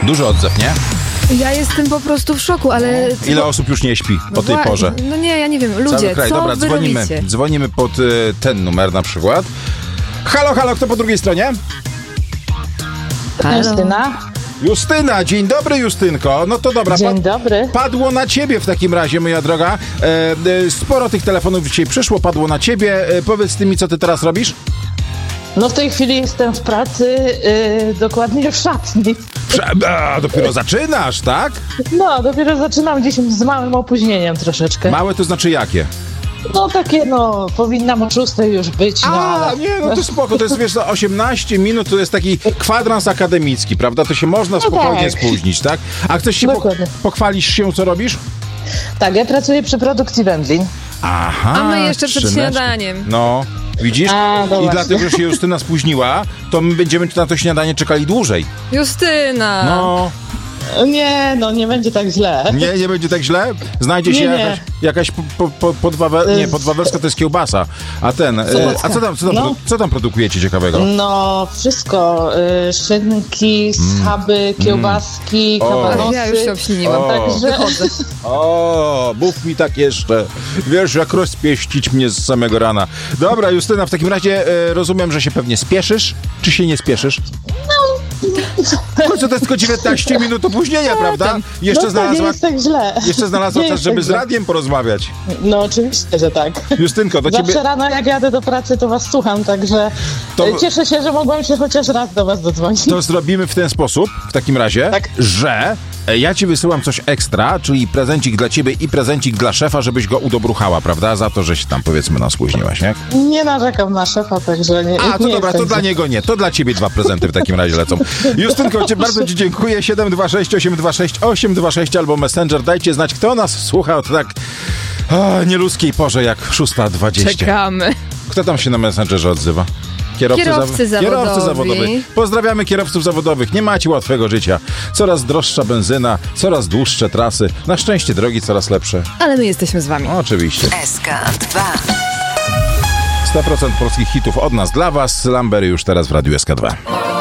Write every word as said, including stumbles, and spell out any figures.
Duży odzew, nie? Ja jestem po prostu w szoku, ale... Ile osób już nie śpi o tej Wła- porze? No nie, ja nie wiem. Ludzie, Cały kraj. co Dobra, wy dzwonimy. robicie? Dzwonimy pod y, ten numer na przykład. Halo, halo, kto po drugiej stronie? Halo. Justyna. Justyna, dzień dobry Justynko. No to dobra. Dzień pad- dobry. Padło na ciebie w takim razie, moja droga. E, e, sporo tych telefonów dzisiaj przyszło, padło na ciebie. E, powiedz ty mi, co ty teraz robisz? No w tej chwili jestem w pracy, yy, dokładnie w szatni. Prze- a, dopiero zaczynasz, tak? No, dopiero zaczynam gdzieś z małym opóźnieniem troszeczkę. Małe to znaczy jakie? No takie, no, powinnam o szóstej już być, no A, ale... nie, no to spoko, to jest, wiesz, to osiemnaście minut to jest taki kwadrans akademicki, prawda? To się można spokojnie tak. spóźnić, tak? A chcesz się po- Dokładnie. pochwalisz się, co robisz? Tak, ja pracuję przy produkcji wędlin. Aha. A my jeszcze przed szyneczki. śniadaniem. No, widzisz? A, no I właśnie. dlatego, że się Justyna spóźniła, to my będziemy na to śniadanie czekali dłużej. Justyna! No, Nie, no nie będzie tak źle. nie, nie będzie tak źle? Znajdzie się Nie, nie. jakaś, jakaś po, po, po, podwawe... nie, podwawerska to jest kiełbasa. A ten, e, a co tam, co tam, No. produ- co tam produkujecie ciekawego? No, wszystko. Y, szynki, schaby, kiełbaski, O. kabanosy. Ja już się obśliniłam. O. Także O, mów mi tak jeszcze. Wiesz, jak rozpieścić mnie z samego rana. Dobra, Justyna, w takim razie e, rozumiem, że się pewnie spieszysz, czy się nie spieszysz? No. Co to jest tylko dziewiętnaście minut opóźnienia, prawda? Jeszcze no to nie znalazła, jest tak źle. jeszcze znalazła Nie czas, jest żeby tak z źle. radiem porozmawiać. No oczywiście, że tak. Justynko, do Zawsze ciebie... rano jak jadę do pracy, to was słucham, także To- to... cieszę się, że mogłam się chociaż raz do was dodzwonić. To zrobimy w ten sposób, w takim razie, Tak. że e, ja ci wysyłam coś ekstra, czyli prezencik dla ciebie i prezencik dla szefa, żebyś go udobruchała, prawda? Za to, że się tam, powiedzmy, nas spóźniłaś, nie? Nie narzekam na szefa, także nie. A, to nie dobra, jest to tak dla źle. niego nie. To dla ciebie dwa prezenty w takim razie lecą. Justynko, cię bardzo ci dziękuję. siedem dwa sześć osiem dwa sześć osiem dwa sześć albo Messenger. Dajcie znać, kto nas słucha od tak o, nieludzkiej porze jak szósta dwadzieścia. Czekamy. Kto tam się na Messengerze odzywa? Kierowcy, Kierowcy zawo- Kierowcy zawodowi. zawodowi. Pozdrawiamy kierowców zawodowych. Nie macie łatwego życia. Coraz droższa benzyna, coraz dłuższe trasy. Na szczęście drogi coraz lepsze. Ale my jesteśmy z wami. Oczywiście. S K dwa. sto procent polskich hitów od nas dla was. Lambery już teraz w Radiu S K dwa.